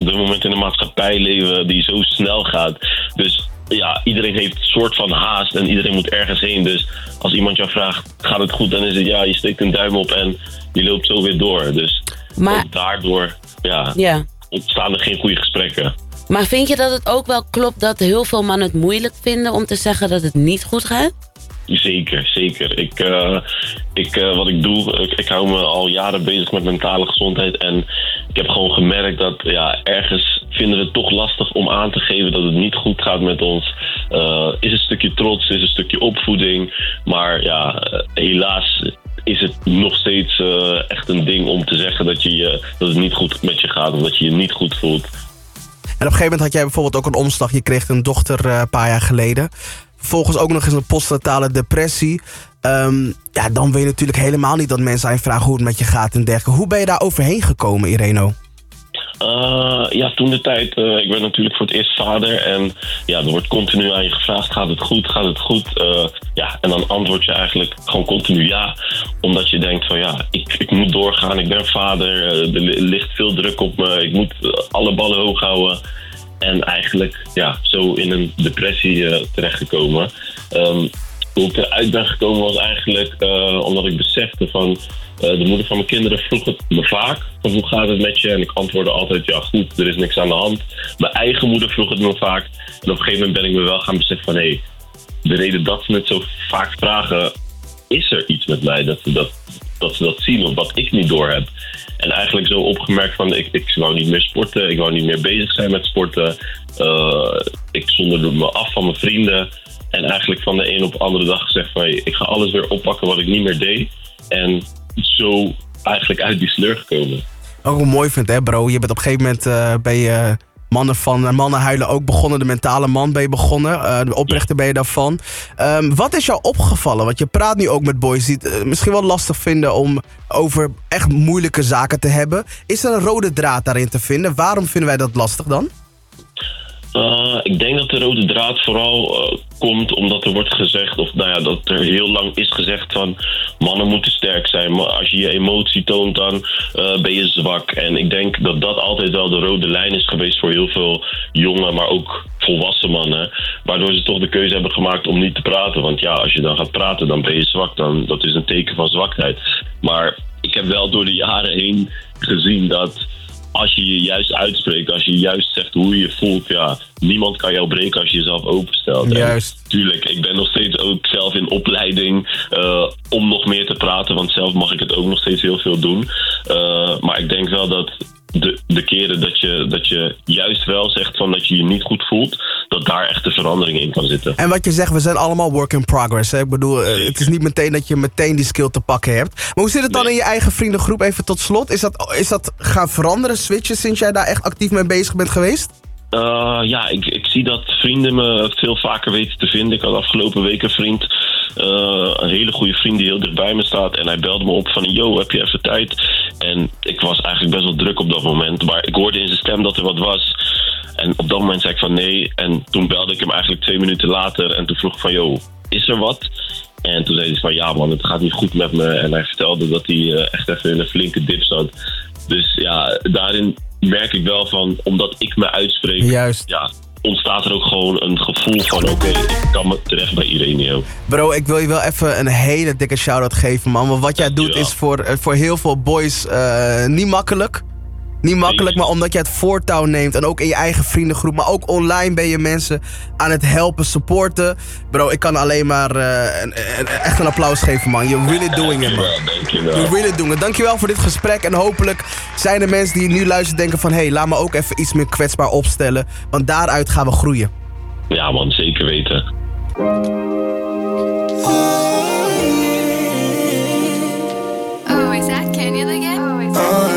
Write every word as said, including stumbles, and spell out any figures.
dit moment in een maatschappij leven die zo snel gaat. Dus ja, iedereen heeft een soort van haast en iedereen moet ergens heen. Dus als iemand jou vraagt, gaat het goed? Dan is het ja, je steekt een duim op en je loopt zo weer door. Dus maar, daardoor ja, ja. ontstaan er geen goede gesprekken. Maar vind je dat het ook wel klopt dat heel veel mannen het moeilijk vinden om te zeggen dat het niet goed gaat? Zeker, zeker. Ik, uh, ik, uh, wat ik doe, ik, ik hou me al jaren bezig met mentale gezondheid. En ik heb gewoon gemerkt dat ja, ergens vinden we het toch lastig om aan te geven dat het niet goed gaat met ons. Uh, is een stukje trots, is een stukje opvoeding. Maar ja, uh, helaas is het nog steeds uh, echt een ding om te zeggen dat, je, uh, dat het niet goed met je gaat of dat je je niet goed voelt. En op een gegeven moment had jij bijvoorbeeld ook een omslag. Je kreeg een dochter uh, een paar jaar geleden. Vervolgens ook nog eens een postnatale depressie. Um, ja, dan weet je natuurlijk helemaal niet dat mensen aan je vragen hoe het met je gaat en dergelijke. Hoe ben je daar overheen gekomen, Ireno? Uh, ja, toen de tijd, uh, ik ben natuurlijk voor het eerst vader en ja, er wordt continu aan je gevraagd, gaat het goed, gaat het goed? Uh, ja, en dan antwoord je eigenlijk gewoon continu ja, omdat je denkt van ja, ik, ik moet doorgaan, ik ben vader, uh, er ligt veel druk op me, ik moet uh, alle ballen hoog houden. En eigenlijk ja, zo in een depressie uh, terechtgekomen. Um, hoe ik eruit ben gekomen was eigenlijk uh, omdat ik besefte van uh, de moeder van mijn kinderen vroeg het me vaak van hoe gaat het met je? En ik antwoordde altijd ja goed, er is niks aan de hand. Mijn eigen moeder vroeg het me vaak. En op een gegeven moment ben ik me wel gaan beseffen van hé, hey, de reden dat ze het zo vaak vragen, is er iets met mij dat ze dat, dat, ze dat zien of wat ik niet door heb. En eigenlijk zo opgemerkt van ik, ik wou niet meer sporten, ik wou niet meer bezig zijn met sporten. Uh, ik zonderde me af van mijn vrienden. En eigenlijk van de een op de andere dag gezegd van hey, ik ga alles weer oppakken wat ik niet meer deed. En zo eigenlijk uit die sleur gekomen. Ook wat mooi vind hè bro, je bent op een gegeven moment uh, ben je mannen van uh, Mannen Huilen ook begonnen. De mentale man ben je begonnen, uh, de oprichter ben je daarvan. Um, wat is jou opgevallen? Want je praat nu ook met boys die het uh, misschien wel lastig vinden om over echt moeilijke zaken te hebben. Is er een rode draad daarin te vinden? Waarom vinden wij dat lastig dan? Uh, ik denk dat de rode draad vooral uh, komt omdat er wordt gezegd, of nou ja, dat er heel lang is gezegd van mannen moeten sterk zijn. Maar als je je emotie toont, dan uh, ben je zwak. En ik denk dat dat altijd wel de rode lijn is geweest voor heel veel jonge, maar ook volwassen mannen. Waardoor ze toch de keuze hebben gemaakt om niet te praten. Want ja, als je dan gaat praten, dan ben je zwak. Dan, dat is een teken van zwakheid. Maar ik heb wel door de jaren heen gezien dat als je je juist uitspreekt, als je juist zegt hoe je je voelt, ja, niemand kan jou breken als je jezelf openstelt. Juist. En, tuurlijk, ik ben nog steeds ook zelf in opleiding uh, om nog meer te praten, want zelf mag ik het ook nog steeds heel veel doen. Uh, maar ik denk wel dat de, de keren dat je, dat je juist wel zegt van dat je je niet goed voelt, dat daar echt de verandering in kan zitten. En wat je zegt, we zijn allemaal work in progress. Hè? Ik bedoel, uh, het is niet meteen dat je meteen die skill te pakken hebt. Maar hoe zit het dan nee. in je eigen vriendengroep? Even tot slot. Is dat, is dat gaan veranderen, switchen, sinds jij daar echt actief mee bezig bent geweest? Uh, ja, ik, ik zie dat vrienden me veel vaker weten te vinden. Ik had afgelopen week een vriend, uh, een hele goede vriend die heel dicht bij me staat. En hij belde me op van, yo, heb je even tijd? En ik was eigenlijk best wel druk op dat moment. Maar ik hoorde in zijn stem dat er wat was. En op dat moment zei ik van nee. En toen belde ik hem eigenlijk twee minuten later. En toen vroeg ik van, yo, is er wat? En toen zei hij van, ja man, het gaat niet goed met me. En hij vertelde dat hij uh, echt even in een flinke dip zat. Dus ja, daarin merk ik wel van, omdat ik me uitspreek, Juist. Ja, ontstaat er ook gewoon een gevoel van, oké, okay, ik kan me terecht bij Ireneo. Bro, ik wil je wel even een hele dikke shout-out geven, man. Want wat jij doet is voor, voor heel veel boys uh, niet makkelijk. Niet makkelijk, maar omdat je het voortouw neemt. En ook in je eigen vriendengroep. Maar ook online ben je mensen aan het helpen, supporten. Bro, ik kan alleen maar uh, een, een, echt een applaus geven, man. You're really doing it, man. Dankjewel. You're really doing it. Dankjewel voor dit gesprek. En hopelijk zijn er mensen die nu luisteren denken van, hé, hey, laat me ook even iets meer kwetsbaar opstellen. Want daaruit gaan we groeien. Ja, man, zeker weten.